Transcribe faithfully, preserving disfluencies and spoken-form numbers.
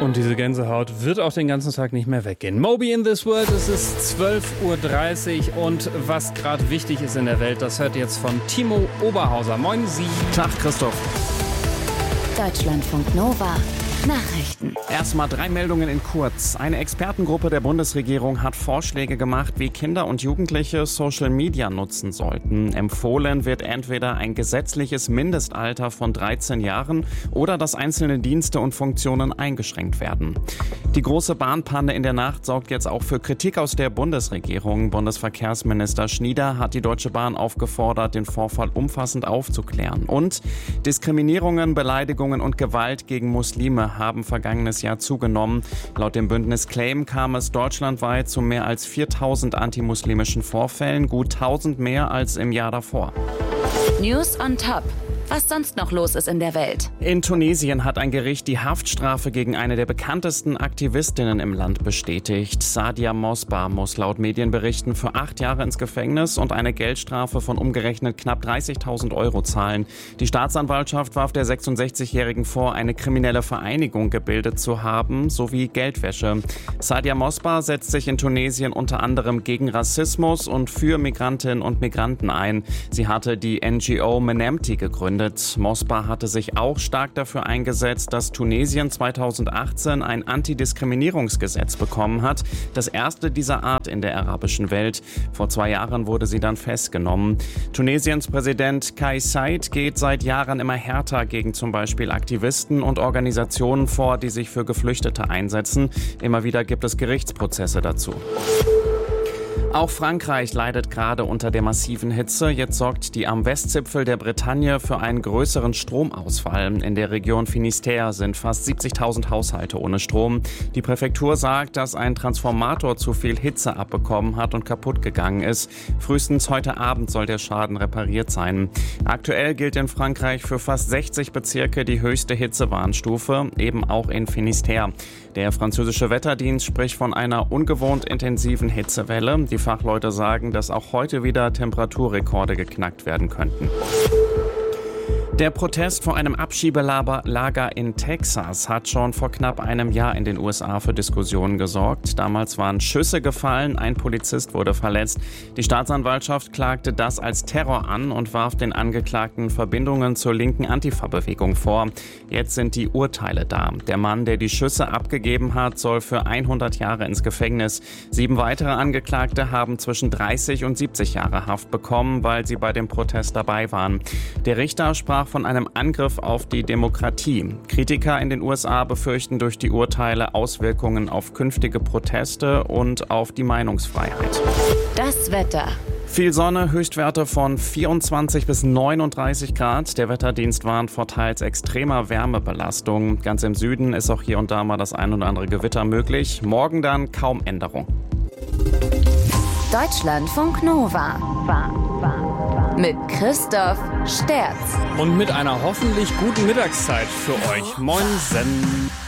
Und diese Gänsehaut wird auch den ganzen Tag nicht mehr weggehen. Moby in this world, es ist zwölf Uhr dreißig und was gerade wichtig ist in der Welt, das hört jetzt von Timo Oberhauser. Moin Sie. Tag, Christoph. Deutschlandfunk Nova. Nachrichten. Erstmal drei Meldungen in kurz. Eine Expertengruppe der Bundesregierung hat Vorschläge gemacht, wie Kinder und Jugendliche Social Media nutzen sollten. Empfohlen wird entweder ein gesetzliches Mindestalter von dreizehn Jahren oder dass einzelne Dienste und Funktionen eingeschränkt werden. Die große Bahnpanne in der Nacht sorgt jetzt auch für Kritik aus der Bundesregierung. Bundesverkehrsminister Schnieder hat die Deutsche Bahn aufgefordert, den Vorfall umfassend aufzuklären. Und Diskriminierungen, Beleidigungen und Gewalt gegen Muslime haben vergangenes Jahr zugenommen. Laut dem Bündnis Claim kam es deutschlandweit zu mehr als viertausend antimuslimischen Vorfällen, gut tausend mehr als im Jahr davor. News on Top. Was sonst noch los ist in der Welt. In Tunesien hat ein Gericht die Haftstrafe gegen eine der bekanntesten Aktivistinnen im Land bestätigt. Sadia Mosbah muss laut Medienberichten für acht Jahre ins Gefängnis und eine Geldstrafe von umgerechnet knapp dreißigtausend Euro zahlen. Die Staatsanwaltschaft warf der sechsundsechzigjährigen vor, eine kriminelle Vereinigung gebildet zu haben, sowie Geldwäsche. Sadia Mosbah setzt sich in Tunesien unter anderem gegen Rassismus und für Migrantinnen und Migranten ein. Sie hatte die N G O Menemti gegründet. Mosbah hatte sich auch stark dafür eingesetzt, dass Tunesien zweitausendachtzehn ein Antidiskriminierungsgesetz bekommen hat, das erste dieser Art in der arabischen Welt. Vor zwei Jahren wurde sie dann festgenommen. Tunesiens Präsident Kais Saied geht seit Jahren immer härter gegen zum Beispiel Aktivisten und Organisationen vor, die sich für Geflüchtete einsetzen. Immer wieder gibt es Gerichtsprozesse dazu. Auch Frankreich leidet gerade unter der massiven Hitze. Jetzt sorgt die am Westzipfel der Bretagne für einen größeren Stromausfall. In der Region Finistère sind fast siebzigtausend Haushalte ohne Strom. Die Präfektur sagt, dass ein Transformator zu viel Hitze abbekommen hat und kaputt gegangen ist. Frühestens heute Abend soll der Schaden repariert sein. Aktuell gilt in Frankreich für fast sechzig Bezirke die höchste Hitzewarnstufe, eben auch in Finistère. Der französische Wetterdienst spricht von einer ungewohnt intensiven Hitzewelle. Die Fachleute sagen, dass auch heute wieder Temperaturrekorde geknackt werden könnten. Der Protest vor einem Abschiebelager in Texas hat schon vor knapp einem Jahr in den U S A für Diskussionen gesorgt. Damals waren Schüsse gefallen, ein Polizist wurde verletzt. Die Staatsanwaltschaft klagte das als Terror an und warf den Angeklagten Verbindungen zur linken Antifa-Bewegung vor. Jetzt sind die Urteile da. Der Mann, der die Schüsse abgegeben hat, soll für hundert Jahre ins Gefängnis. Sieben weitere Angeklagte haben zwischen dreißig und siebzig Jahre Haft bekommen, weil sie bei dem Protest dabei waren. Der Richter sprach von einem Angriff auf die Demokratie. Kritiker in den U S A befürchten durch die Urteile Auswirkungen auf künftige Proteste und auf die Meinungsfreiheit. Das Wetter. Viel Sonne, Höchstwerte von vierundzwanzig bis neununddreißig Grad. Der Wetterdienst warnt vor teils extremer Wärmebelastung. Ganz im Süden ist auch hier und da mal das ein oder andere Gewitter möglich. Morgen dann kaum Änderung. Deutschlandfunk Nova. Mit Christoph Sterz. Und mit einer hoffentlich guten Mittagszeit für euch. Moinsen.